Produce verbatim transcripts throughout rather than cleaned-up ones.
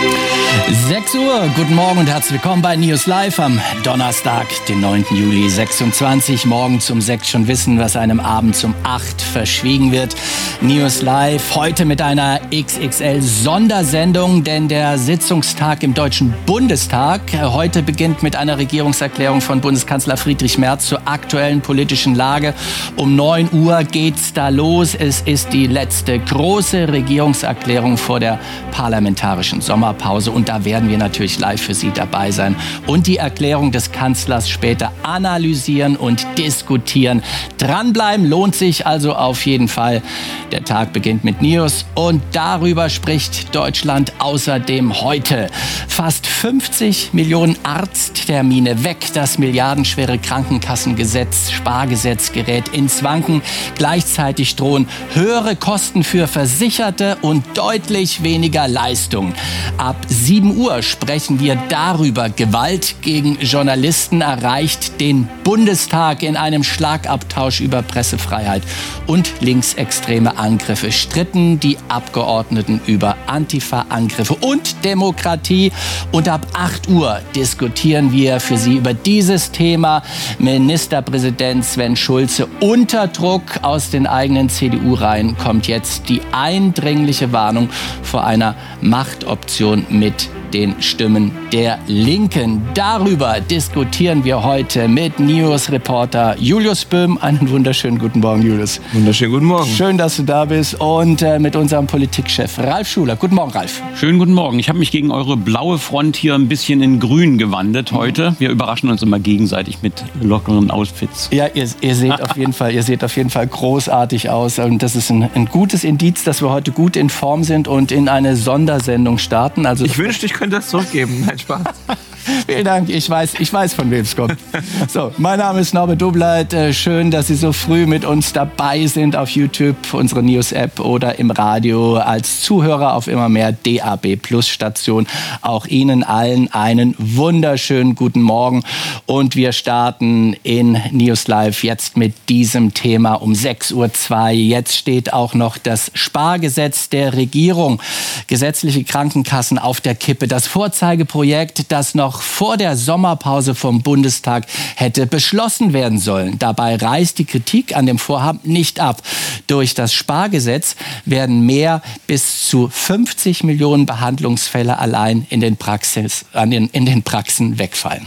sechs Uhr, guten Morgen und herzlich willkommen bei News Live am Donnerstag, den neunten Juli sechsundzwanzig. Morgens um sechs schon wissen, was einem abends um acht verschwiegen wird. News Live heute mit einer X X L-Sondersendung, denn der Sitzungstag im Deutschen Bundestag heute beginnt mit einer Regierungserklärung von Bundeskanzler Friedrich Merz zur aktuellen politischen Lage. Um neun Uhr geht's da los. Es ist die letzte große Regierungserklärung vor der parlamentarischen Sommerpause und da werden wir natürlich live für Sie dabei sein und die Erklärung des Kanzlers später analysieren und diskutieren. Dranbleiben lohnt sich also auf jeden Fall. Der Tag beginnt mit News und darüber spricht Deutschland außerdem heute. Fast fünfzig Millionen Arzttermine weg. Das milliardenschwere Krankenkassengesetz, Spargesetz gerät ins Wanken. Gleichzeitig drohen höhere Kosten für Versicherte und deutlich weniger Leistung. Ab sieben Uhr sprechen wir darüber. Gewalt gegen Journalisten erreicht den Bundestag in einem Schlagabtausch über Pressefreiheit und linksextreme Angriffe. Stritten die Abgeordneten über Antifa-Angriffe und Demokratie. Und ab acht Uhr diskutieren wir für Sie über dieses Thema. Ministerpräsident Sven Schulze unter Druck aus den eigenen C D U-Reihen kommt jetzt die eindringliche Warnung vor einer Machtoption mit den Stimmen der Linken. Darüber diskutieren wir heute mit News-Reporter Julius Böhm. Einen wunderschönen guten Morgen, Julius. Wunderschönen guten Morgen. Schön, dass du da bist. Und äh, mit unserem Politikchef Ralf Schuler. Guten Morgen, Ralf. Schönen guten Morgen. Ich habe mich gegen eure blaue Front hier ein bisschen in grün gewandelt heute. Wir überraschen uns immer gegenseitig mit lockeren Outfits. Ja, ihr, ihr seht auf jeden Fall, ihr seht auf jeden Fall großartig aus. Und das ist ein, ein gutes Indiz, dass wir heute gut in Form sind und in eine Sondersendung starten. Also ich wünschte, ich könnte das zurückgeben. Nein, Spaß. Vielen Dank. Ich weiß, ich weiß, von wem es kommt. So, mein Name ist Norbert Dobleit. Schön, dass Sie so früh mit uns dabei sind auf YouTube, unsere News-App oder im Radio als Zuhörer auf immer mehr D A B Plus Station. Auch Ihnen allen einen wunderschönen guten Morgen. Und wir starten in News Live jetzt mit diesem Thema um sechs Uhr zwei. Jetzt steht auch noch das Spargesetz der Regierung. Gesetzliche Krankenkassen auf der Kippe. Das Vorzeigeprojekt, das noch vor der Sommerpause vom Bundestag hätte beschlossen werden sollen. Dabei reißt die Kritik an dem Vorhaben nicht ab. Durch das Spargesetz werden mehr bis zu fünfzig Millionen Behandlungsfälle allein in den, Praxis, an den, in den Praxen wegfallen.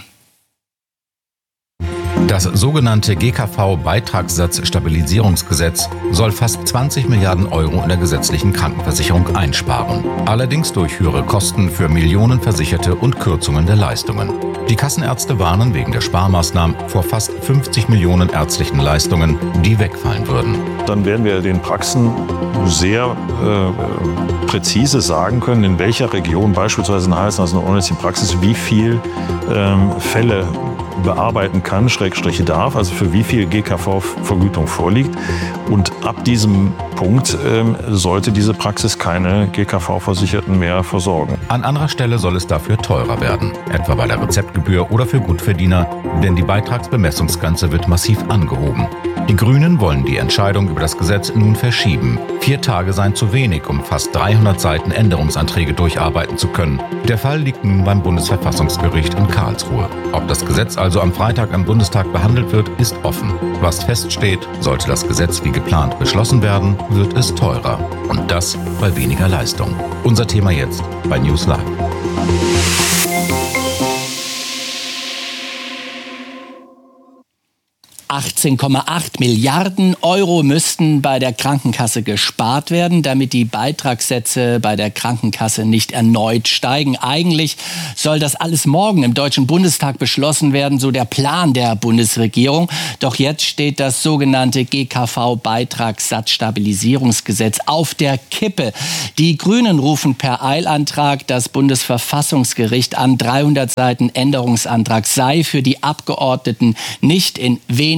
Das sogenannte G K V-Beitragssatzstabilisierungsgesetz soll fast zwanzig Milliarden Euro in der gesetzlichen Krankenversicherung einsparen. Allerdings durch höhere Kosten für Millionen Versicherte und Kürzungen der Leistungen. Die Kassenärzte warnen wegen der Sparmaßnahmen vor fast fünfzig Millionen ärztlichen Leistungen, die wegfallen würden. Dann werden wir den Praxen sehr äh, präzise sagen können, in welcher Region, beispielsweise in der Hals-Nasen- und Ohrenärztlichen Praxis, wie viel ähm, Fälle bearbeiten kann, Schrägstriche darf, also für wie viel G K V-Vergütung vorliegt. Und ab diesem Punkt ähm, sollte diese Praxis keine G K V-Versicherten mehr versorgen. An anderer Stelle soll es dafür teurer werden, etwa bei der Rezeptgebühr oder für Gutverdiener, denn die Beitragsbemessungsgrenze wird massiv angehoben. Die Grünen wollen die Entscheidung über das Gesetz nun verschieben. Vier Tage seien zu wenig, um fast dreihundert Seiten Änderungsanträge durcharbeiten zu können. Der Fall liegt nun beim Bundesverfassungsgericht in Karlsruhe. Ob das Gesetz also am Freitag im Bundestag behandelt wird, ist offen. Was feststeht, sollte das Gesetz wie geplant beschlossen werden, wird es teurer. Und das bei weniger Leistung. Unser Thema jetzt bei News Live. achtzehn Komma acht Milliarden Euro müssten bei der Krankenkasse gespart werden, damit die Beitragssätze bei der Krankenkasse nicht erneut steigen. Eigentlich soll das alles morgen im Deutschen Bundestag beschlossen werden, so der Plan der Bundesregierung. Doch jetzt steht das sogenannte G K V-Beitragssatzstabilisierungsgesetz auf der Kippe. Die Grünen rufen per Eilantrag das Bundesverfassungsgericht an. dreihundert Seiten Änderungsantrag sei für die Abgeordneten nicht in wenigen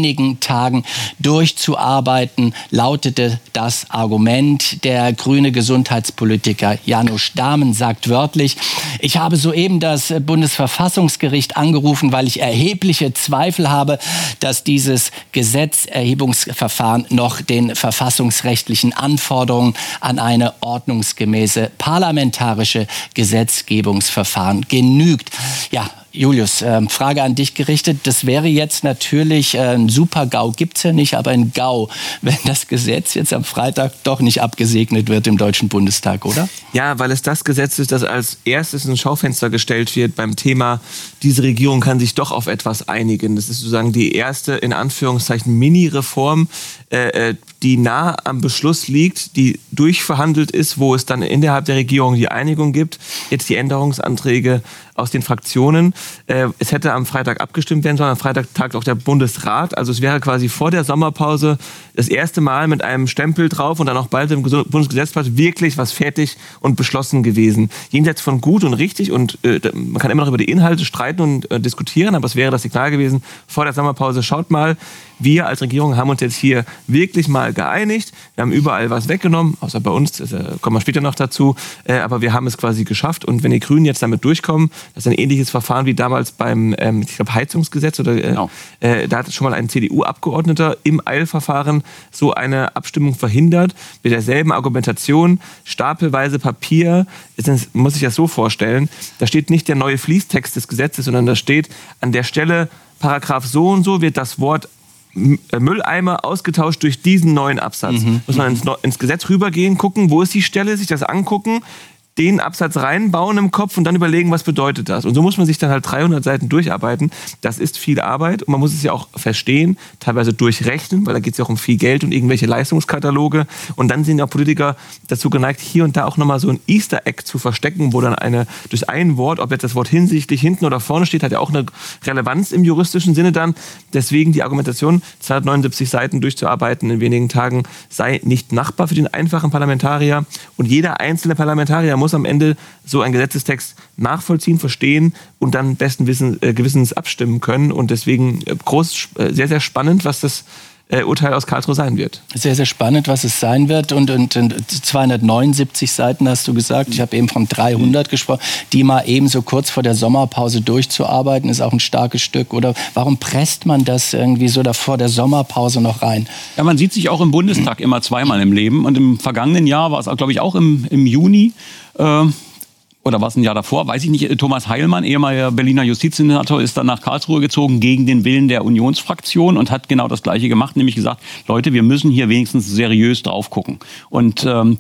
wenigen Tagen durchzuarbeiten, lautete das Argument. Der grüne Gesundheitspolitiker Janusz Dahmen sagt wörtlich: Ich habe soeben das Bundesverfassungsgericht angerufen, weil ich erhebliche Zweifel habe, dass dieses Gesetzerhebungsverfahren noch den verfassungsrechtlichen Anforderungen an eine ordnungsgemäße parlamentarische Gesetzgebungsverfahren genügt. Ja, Julius, äh, Frage an dich gerichtet. Das wäre jetzt natürlich äh, ein Super-GAU, gibt's ja nicht, aber ein GAU, wenn das Gesetz jetzt am Freitag doch nicht abgesegnet wird im Deutschen Bundestag, oder? Ja, weil es das Gesetz ist, das als erstes ins Schaufenster gestellt wird beim Thema, diese Regierung kann sich doch auf etwas einigen. Das ist sozusagen die erste, in Anführungszeichen, Mini-Reform, äh, die nah am Beschluss liegt, die durchverhandelt ist, wo es dann innerhalb der Regierung die Einigung gibt. Jetzt die Änderungsanträge aus den Fraktionen. Äh, es hätte am Freitag abgestimmt werden sollen. Am Freitag tagt auch der Bundesrat. Also es wäre quasi vor der Sommerpause das erste Mal mit einem Stempel drauf und dann auch bald im Bundesgesetzblatt wirklich was fertig und beschlossen gewesen. Jenseits von gut und richtig, und äh, man kann immer noch über die Inhalte streiten und äh, diskutieren, aber es wäre das Signal gewesen vor der Sommerpause: Schaut mal, wir als Regierung haben uns jetzt hier wirklich mal geeinigt. Wir haben überall was weggenommen, außer bei uns, das, äh, kommen wir später noch dazu, äh, aber wir haben es quasi geschafft. Und wenn die Grünen jetzt damit durchkommen, das ist ein ähnliches Verfahren wie damals beim ähm, ich glaube, Heizungsgesetz, oder äh, genau. äh, da hat schon mal ein C D U-Abgeordneter im Eilverfahren so eine Abstimmung verhindert, mit derselben Argumentation, stapelweise Papier. Jetzt muss ich das so vorstellen, da steht nicht der neue Fließtext des Gesetzes, sondern da steht an der Stelle, Paragraph so und so wird das Wort Mülleimer ausgetauscht durch diesen neuen Absatz. Mhm. Muss man ins, ins Gesetz rübergehen, gucken, wo ist die Stelle, sich das angucken, den Absatz reinbauen im Kopf und dann überlegen, was bedeutet das. Und so muss man sich dann halt dreihundert Seiten durcharbeiten. Das ist viel Arbeit und man muss es ja auch verstehen, teilweise durchrechnen, weil da geht es ja auch um viel Geld und irgendwelche Leistungskataloge. Und dann sind ja Politiker dazu geneigt, hier und da auch nochmal so ein Easter Egg zu verstecken, wo dann eine, durch ein Wort, ob jetzt das Wort hinsichtlich hinten oder vorne steht, hat ja auch eine Relevanz im juristischen Sinne dann. Deswegen die Argumentation, zweihundertneunundsiebzig Seiten durchzuarbeiten in wenigen Tagen, sei nicht machbar für den einfachen Parlamentarier. Und jeder einzelne Parlamentarier muss am Ende so einen Gesetzestext nachvollziehen, verstehen und dann besten Wissen, äh, Gewissens abstimmen können. Und deswegen äh, groß, äh, sehr, sehr spannend, was das äh, Urteil aus Karlsruhe sein wird. Sehr, sehr spannend, was es sein wird. Und, und, und zweihundertneunundsiebzig Seiten hast du gesagt. Ich habe eben von dreihundert gesprochen. Die mal eben so kurz vor der Sommerpause durchzuarbeiten, ist auch ein starkes Stück. Oder warum presst man das irgendwie so da vor der Sommerpause noch rein? Ja, man sieht sich auch im Bundestag immer zweimal im Leben. Und im vergangenen Jahr war es, glaube ich, auch im, im Juni, äh, oder war es ein Jahr davor, weiß ich nicht, Thomas Heilmann, ehemaliger Berliner Justizsenator, ist dann nach Karlsruhe gezogen gegen den Willen der Unionsfraktion und hat genau das Gleiche gemacht, nämlich gesagt, Leute, wir müssen hier wenigstens seriös drauf gucken. Und ähm,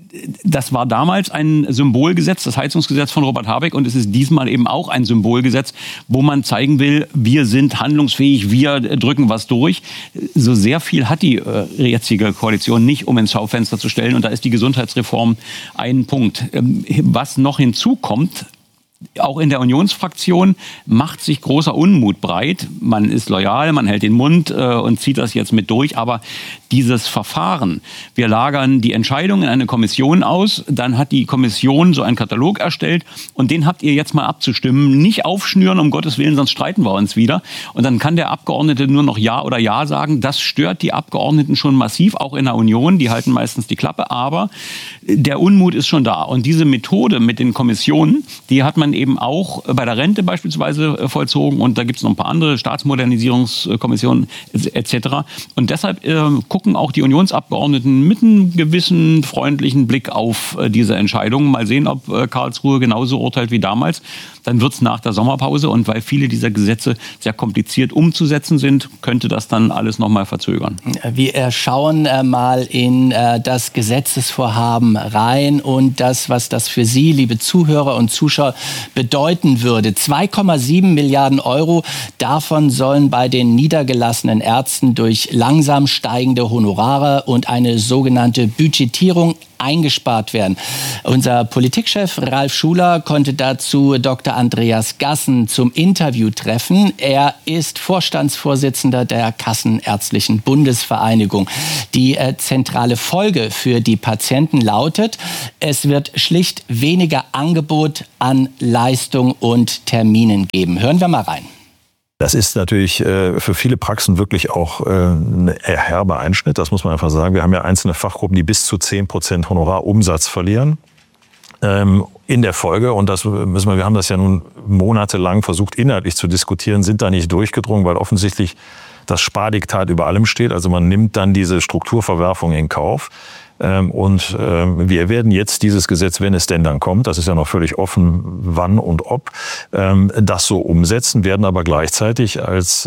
das war damals ein Symbolgesetz, das Heizungsgesetz von Robert Habeck, und es ist diesmal eben auch ein Symbolgesetz, wo man zeigen will, wir sind handlungsfähig, wir drücken was durch. So sehr viel hat die äh, jetzige Koalition nicht, um ins Schaufenster zu stellen, und da ist die Gesundheitsreform ein Punkt. Ähm, was noch hinzukommt, auch in der Unionsfraktion macht sich großer Unmut breit. Man ist loyal, man hält den Mund äh, und zieht das jetzt mit durch. Aber dieses Verfahren, wir lagern die Entscheidung in eine Kommission aus, dann hat die Kommission so einen Katalog erstellt und den habt ihr jetzt mal abzustimmen. Nicht aufschnüren, um Gottes Willen, sonst streiten wir uns wieder. Und dann kann der Abgeordnete nur noch Ja oder Ja sagen. Das stört die Abgeordneten schon massiv, auch in der Union. Die halten meistens die Klappe. Aber der Unmut ist schon da. Und diese Methode mit den Kommissionen, die hat man eben auch bei der Rente beispielsweise vollzogen, und da gibt es noch ein paar andere Staatsmodernisierungskommissionen et cetera. Und deshalb äh, gucken auch die Unionsabgeordneten mit einem gewissen freundlichen Blick auf äh, diese Entscheidung. Mal sehen, ob äh, Karlsruhe genauso urteilt wie damals. Dann wird es nach der Sommerpause, und weil viele dieser Gesetze sehr kompliziert umzusetzen sind, könnte das dann alles noch mal verzögern. Wir schauen äh, mal in äh, das Gesetzesvorhaben rein und das, was das für Sie, liebe Zuhörer und Zuschauer, bedeuten würde. zwei Komma sieben Milliarden Euro, davon sollen bei den niedergelassenen Ärzten durch langsam steigende Honorare und eine sogenannte Budgetierung eingespart werden. Unser Politikchef Ralf Schuler konnte dazu Doktor Andreas Gassen zum Interview treffen. Er ist Vorstandsvorsitzender der Kassenärztlichen Bundesvereinigung. Die äh, zentrale Folge für die Patienten lautet, es wird schlicht weniger Angebot an Leistung und Terminen geben. Hören wir mal rein. Das ist natürlich äh, für viele Praxen wirklich auch äh, ein herber Einschnitt, das muss man einfach sagen. Wir haben ja einzelne Fachgruppen, die bis zu zehn Prozent Honorarumsatz verlieren ähm, in der Folge. Und das müssen wir, wir haben das ja nun monatelang versucht inhaltlich zu diskutieren, sind da nicht durchgedrungen, weil offensichtlich das Spardiktat über allem steht. Also man nimmt dann diese Strukturverwerfung in Kauf. Und wir werden jetzt dieses Gesetz, wenn es denn dann kommt, das ist ja noch völlig offen, wann und ob, das so umsetzen, werden aber gleichzeitig als,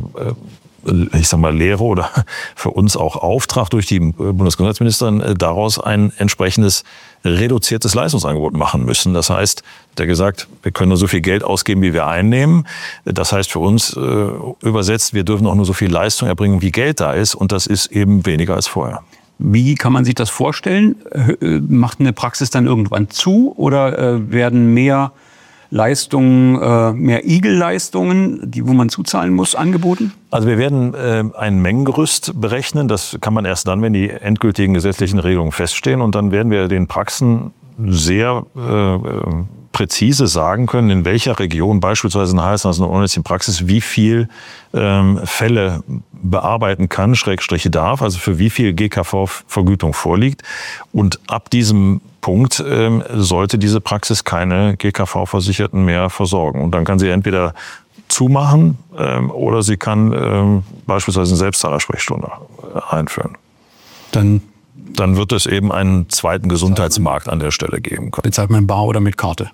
ich sag mal, Lehre oder für uns auch Auftrag durch die Bundesgesundheitsministerin daraus ein entsprechendes reduziertes Leistungsangebot machen müssen. Das heißt, der gesagt, wir können nur so viel Geld ausgeben, wie wir einnehmen. Das heißt für uns äh, übersetzt, wir dürfen auch nur so viel Leistung erbringen, wie Geld da ist. Und das ist eben weniger als vorher. Wie kann man sich das vorstellen? Macht eine Praxis dann irgendwann zu oder äh, werden mehr Leistungen, äh, mehr Igel-Leistungen, die, wo man zuzahlen muss, angeboten? Also wir werden äh, ein Mengengerüst berechnen. Das kann man erst dann, wenn die endgültigen gesetzlichen Regelungen feststehen. Und dann werden wir den Praxen sehr äh, präzise sagen können, in welcher Region beispielsweise eine Hausärztin oder Ohrenärztin Praxis wie viel ähm, Fälle bearbeiten kann, Schrägstriche darf, also für wie viel G K V-Vergütung vorliegt. Und ab diesem Punkt ähm, sollte diese Praxis keine G K V-Versicherten mehr versorgen. Und dann kann sie entweder zumachen ähm, oder sie kann ähm, beispielsweise eine Selbstzahlersprechstunde einführen. Dann Dann wird es eben einen zweiten Gesundheitsmarkt an der Stelle geben können. Bezahlt man bar oder mit Karte?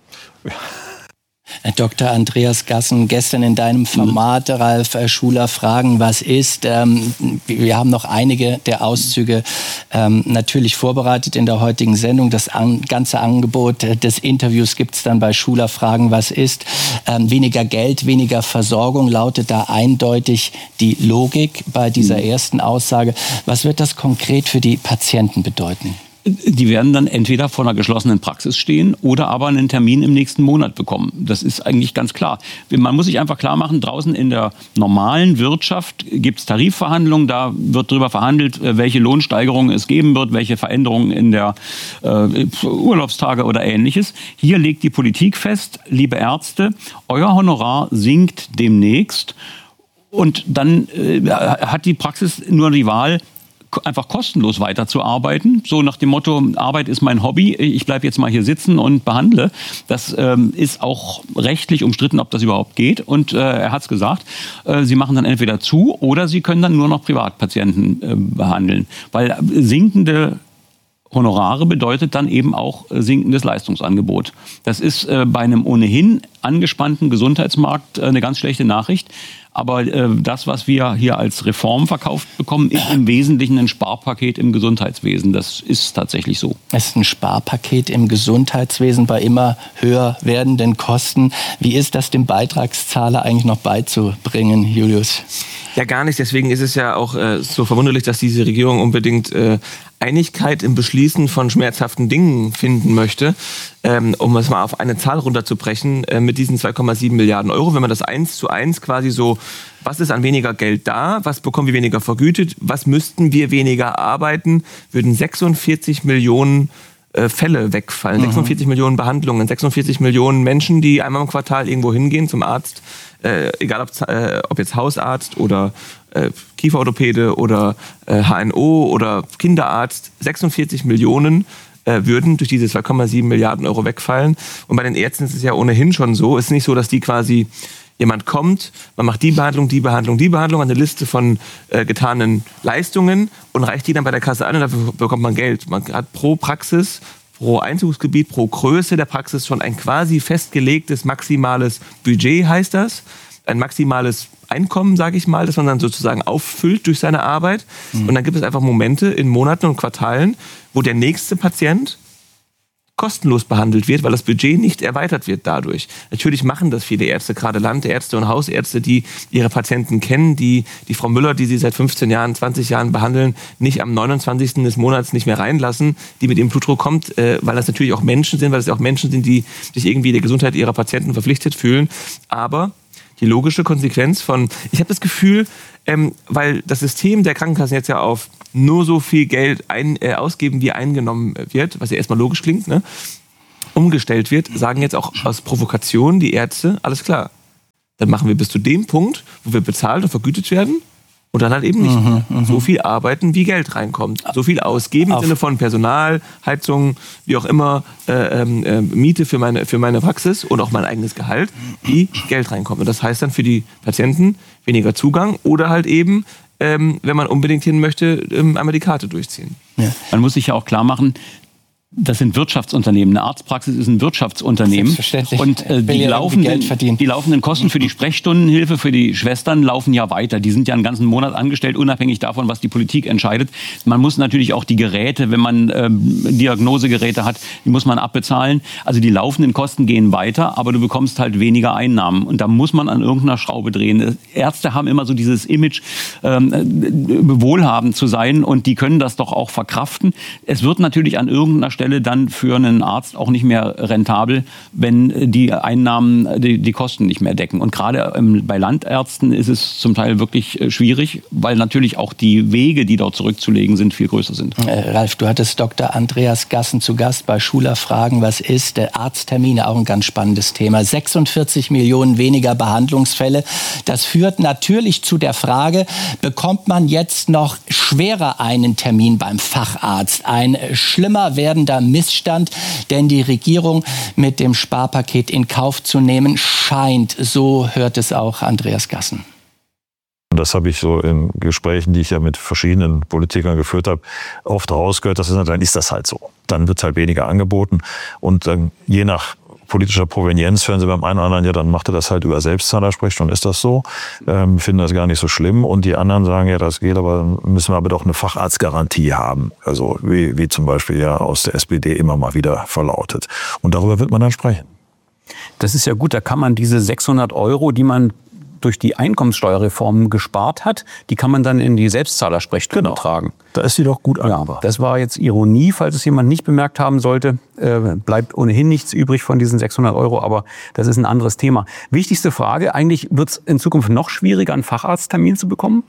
Herr Doktor Andreas Gassen, gestern in deinem Format, Ralf Schuler, Fragen, was ist? Ähm, wir haben noch einige der Auszüge ähm, natürlich vorbereitet in der heutigen Sendung. Das an, ganze Angebot des Interviews gibt es dann bei Schuler, Fragen, was ist? Ähm, weniger Geld, weniger Versorgung lautet da eindeutig die Logik bei dieser ersten Aussage. Was wird das konkret für die Patienten bedeuten? Die werden dann entweder vor einer geschlossenen Praxis stehen oder aber einen Termin im nächsten Monat bekommen. Das ist eigentlich ganz klar. Man muss sich einfach klar machen, draußen in der normalen Wirtschaft gibt es Tarifverhandlungen. Da wird darüber verhandelt, welche Lohnsteigerungen es geben wird, welche Veränderungen in der äh, Urlaubstage oder Ähnliches. Hier legt die Politik fest, liebe Ärzte, euer Honorar sinkt demnächst. Und dann äh, hat die Praxis nur die Wahl, einfach kostenlos weiterzuarbeiten. So nach dem Motto, Arbeit ist mein Hobby, ich bleibe jetzt mal hier sitzen und behandle. Das ähm, ist auch rechtlich umstritten, ob das überhaupt geht. Und äh, er hat es gesagt, äh, sie machen dann entweder zu oder sie können dann nur noch Privatpatienten äh, behandeln. Weil sinkende Honorare bedeutet dann eben auch sinkendes Leistungsangebot. Das ist äh, bei einem ohnehin angespannten Gesundheitsmarkt äh, eine ganz schlechte Nachricht. Aber äh, das, was wir hier als Reform verkauft bekommen, ist im Wesentlichen ein Sparpaket im Gesundheitswesen. Das ist tatsächlich so. Es ist ein Sparpaket im Gesundheitswesen bei immer höher werdenden Kosten. Wie ist das dem Beitragszahler eigentlich noch beizubringen, Julius? Ja, gar nicht. Deswegen ist es ja auch äh, so verwunderlich, dass diese Regierung unbedingt äh, Einigkeit im Beschließen von schmerzhaften Dingen finden möchte, ähm, um es mal auf eine Zahl runterzubrechen, äh, mit diesen zwei Komma sieben Milliarden Euro. Wenn man das eins zu eins quasi so, was ist an weniger Geld da, was bekommen wir weniger vergütet, was müssten wir weniger arbeiten, würden sechsundvierzig Millionen äh, Fälle wegfallen, mhm. sechsundvierzig Millionen Behandlungen, sechsundvierzig Millionen Menschen, die einmal im Quartal irgendwo hingehen zum Arzt, äh, egal ob, äh, ob jetzt Hausarzt oder äh, Kieferorthopäde oder äh, H N O oder Kinderarzt, sechsundvierzig Millionen äh, würden durch diese zwei Komma sieben Milliarden Euro wegfallen. Und bei den Ärzten ist es ja ohnehin schon so, es ist nicht so, dass die quasi, jemand kommt, man macht die Behandlung, die Behandlung, die Behandlung, eine Liste von äh, getanen Leistungen und reicht die dann bei der Kasse an und dafür bekommt man Geld. Man hat pro Praxis, pro Einzugsgebiet, pro Größe der Praxis schon ein quasi festgelegtes maximales Budget, heißt das. Ein maximales Einkommen, sage ich mal, das man dann sozusagen auffüllt durch seine Arbeit. Mhm. Und dann gibt es einfach Momente in Monaten und Quartalen, wo der nächste Patient kostenlos behandelt wird, weil das Budget nicht erweitert wird dadurch. Natürlich machen das viele Ärzte, gerade Landärzte und Hausärzte, die ihre Patienten kennen, die die Frau Müller, die sie seit fünfzehn Jahren, zwanzig Jahren behandeln, nicht am neunundzwanzigsten des Monats nicht mehr reinlassen, die mit ihrem Blutdruck kommt, äh, weil das natürlich auch Menschen sind, weil das auch Menschen sind, die sich irgendwie der Gesundheit ihrer Patienten verpflichtet fühlen. Aber die logische Konsequenz von, ich habe das Gefühl, ähm, weil das System der Krankenkassen jetzt ja auf nur so viel Geld ein, äh, ausgeben, wie eingenommen wird, was ja erstmal logisch klingt, ne, umgestellt wird, sagen jetzt auch aus Provokation die Ärzte, alles klar, dann machen wir bis zu dem Punkt, wo wir bezahlt und vergütet werden. Und dann halt eben nicht mhm, mehr. So viel arbeiten, wie Geld reinkommt. So viel ausgeben im Auf. Sinne von Personal, Heizung, wie auch immer, äh, äh, Miete für meine, für meine Praxis und auch mein eigenes Gehalt, wie Geld reinkommt. Und das heißt dann für die Patienten weniger Zugang oder halt eben, ähm, wenn man unbedingt hin möchte, ähm, einmal die Karte durchziehen. Ja. Man muss sich ja auch klar machen, das sind Wirtschaftsunternehmen. Eine Arztpraxis ist ein Wirtschaftsunternehmen. Selbstverständlich. Und äh, die, laufenden, die laufenden Kosten für die Sprechstundenhilfe, für die Schwestern laufen ja weiter. Die sind ja einen ganzen Monat angestellt, unabhängig davon, was die Politik entscheidet. Man muss natürlich auch die Geräte, wenn man ähm, Diagnosegeräte hat, die muss man abbezahlen. Also die laufenden Kosten gehen weiter, aber du bekommst halt weniger Einnahmen. Und da muss man an irgendeiner Schraube drehen. Ärzte haben immer so dieses Image, ähm, wohlhabend zu sein, und die können das doch auch verkraften. Es wird natürlich an irgendeiner Stelle dann für einen Arzt auch nicht mehr rentabel, wenn die Einnahmen die, die Kosten nicht mehr decken. Und gerade ähm, bei Landärzten ist es zum Teil wirklich äh, schwierig, weil natürlich auch die Wege, die dort zurückzulegen sind, viel größer sind. Äh, Ralf, du hattest Doktor Andreas Gassen zu Gast bei Schuler Fragen, was ist? Äh, Arzttermine, auch ein ganz spannendes Thema. sechsundvierzig Millionen weniger Behandlungsfälle. Das führt natürlich zu der Frage, bekommt man jetzt noch schwerer einen Termin beim Facharzt? Ein schlimmer werdender Missstand, denn die Regierung mit dem Sparpaket in Kauf zu nehmen scheint. So hört es auch Andreas Gassen. Das habe ich so in Gesprächen, die ich ja mit verschiedenen Politikern geführt habe, oft rausgehört. Das ist, dann ist das halt so. Dann wird halt weniger angeboten. Und dann je nach politischer Provenienz hören Sie beim einen oder anderen, ja, dann macht er das halt über Selbstzahlersprechstunde, ist das so, ähm, finden das gar nicht so schlimm. Und die anderen sagen, ja, das geht, aber müssen wir aber doch eine Facharztgarantie haben. Also wie, wie zum Beispiel ja aus der S P D immer mal wieder verlautet. Und darüber wird man dann sprechen. Das ist ja gut, da kann man diese sechshundert Euro, die man durch die Einkommenssteuerreform gespart hat, die kann man dann in die Selbstzahlersprechstunde Genau. tragen. Da ist sie doch gut Ja, angebracht. das war jetzt Ironie, falls es jemand nicht bemerkt haben sollte. Äh, bleibt ohnehin nichts übrig von diesen sechshundert Euro, aber das ist ein anderes Thema. Wichtigste Frage, eigentlich wird es in Zukunft noch schwieriger, einen Facharzttermin zu bekommen?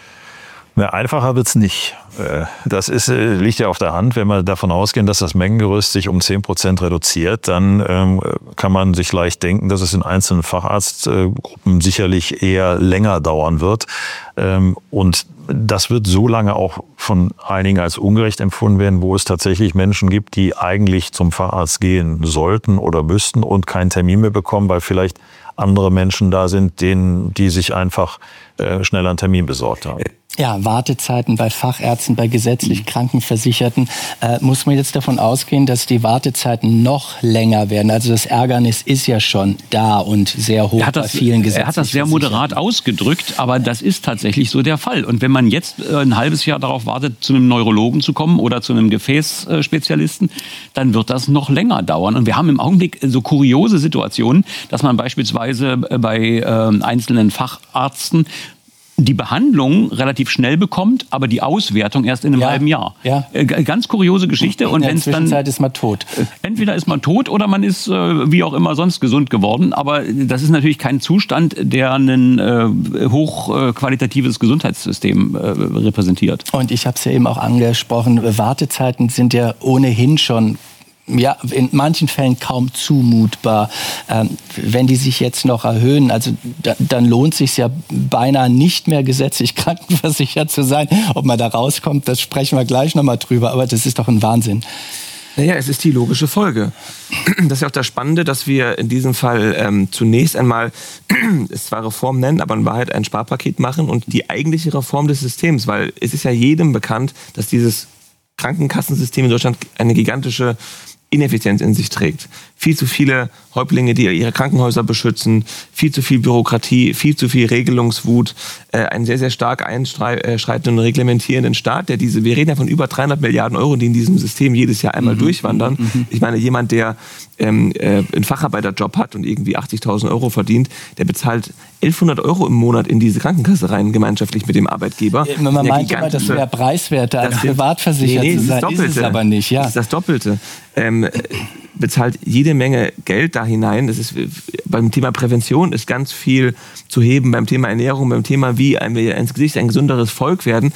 Na, einfacher wird's nicht. Das ist, liegt ja auf der Hand. Wenn wir davon ausgehen, dass das Mengengerüst sich um zehn Prozent reduziert, dann ähm, kann man sich leicht denken, dass es in einzelnen Facharztgruppen sicherlich eher länger dauern wird. Ähm, und das wird so lange auch von einigen als ungerecht empfunden werden, wo es tatsächlich Menschen gibt, die eigentlich zum Facharzt gehen sollten oder müssten und keinen Termin mehr bekommen, weil vielleicht andere Menschen da sind, denen, die sich einfach äh, schnell einen Termin besorgt haben. Ja, Wartezeiten bei Fachärzten, bei gesetzlich Krankenversicherten. Äh, muss man jetzt davon ausgehen, dass die Wartezeiten noch länger werden? Also das Ärgernis ist ja schon da und sehr hoch Er hat bei das, vielen gesetzlich er hat das sehr moderat ausgedrückt, aber das ist tatsächlich so der Fall. Und wenn man jetzt äh, ein halbes Jahr darauf wartet, zu einem Neurologen zu kommen oder zu einem Gefäßspezialisten, dann wird das noch länger dauern. Und wir haben im Augenblick so kuriose Situationen, dass man beispielsweise bei äh, einzelnen Facharzten die Behandlung relativ schnell bekommt, aber die Auswertung erst in einem Ja, halben Jahr. ja. Äh, ganz kuriose Geschichte. Und In der wenn's dann Zwischenzeit ist man tot. Entweder ist man tot oder man ist äh, wie auch immer sonst gesund geworden. Aber das ist natürlich kein Zustand, der ein äh, hochqualitatives äh, Gesundheitssystem äh, repräsentiert. Und ich habe es ja eben auch angesprochen, Wartezeiten sind ja ohnehin schon ja, in manchen Fällen kaum zumutbar. Ähm, wenn die sich jetzt noch erhöhen, also da, dann lohnt es sich ja beinahe nicht mehr gesetzlich krankenversichert zu sein. Ob man da rauskommt, das sprechen wir gleich nochmal drüber, aber das ist doch ein Wahnsinn. Naja, es ist die logische Folge. Das ist ja auch das Spannende, dass wir in diesem Fall ähm, zunächst einmal es zwar Reform nennen, aber in Wahrheit ein Sparpaket machen und die eigentliche Reform des Systems, weil es ist ja jedem bekannt, dass dieses Krankenkassensystem in Deutschland eine gigantische Ineffizienz in sich trägt. Viel zu viele Häuptlinge, die ihre Krankenhäuser beschützen, viel zu viel Bürokratie, viel zu viel Regelungswut, äh, einen sehr, sehr stark einschreitenden und reglementierenden Staat, der diese, wir reden ja von über dreihundert Milliarden Euro, die in diesem System jedes Jahr einmal mhm. durchwandern. Mhm. Ich meine, jemand, der ähm, äh, einen Facharbeiterjob hat und irgendwie achtzigtausend Euro verdient, der bezahlt elfhundert Euro im Monat in diese Krankenkasse rein, gemeinschaftlich mit dem Arbeitgeber. Ja, man meint immer, das wäre preiswerter als privatversichert nee, nee, zu sein. das ist, ist es aber nicht. Ja. Das ist das Doppelte. Ähm, bezahlt jede Menge Geld da hinein. Das ist, beim Thema Prävention ist ganz viel zu heben, beim Thema Ernährung, beim Thema, wie wir ins Gesicht ein gesünderes Volk werden.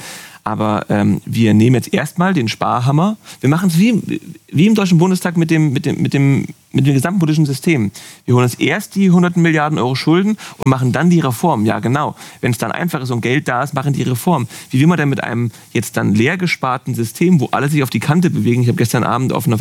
Aber ähm, wir nehmen jetzt erstmal den Sparhammer. Wir machen es wie, wie im Deutschen Bundestag mit dem, mit dem, mit dem, mit dem gesamten politischen System. Wir holen uns erst die hunderten Milliarden Euro Schulden und machen dann die Reform. Ja, genau. Wenn es dann einfach ist und Geld da ist, machen die Reform. Wie will man denn mit einem jetzt dann leer gesparten System, wo alle sich auf die Kante bewegen? Ich habe gestern Abend auf einer